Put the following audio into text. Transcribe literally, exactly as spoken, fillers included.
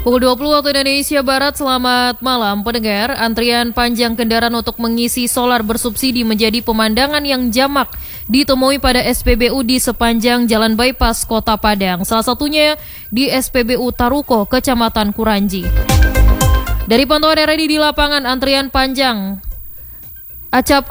Pukul dua puluh waktu Indonesia Barat, selamat malam pendengar. Antrian panjang kendaraan untuk mengisi solar bersubsidi menjadi pemandangan yang jamak ditemui pada S P B U di sepanjang Jalan Bypass Kota Padang. Salah satunya di S P B U Taruko, Kecamatan Kuranji. Dari pantauan R R I di lapangan, antrian panjang acap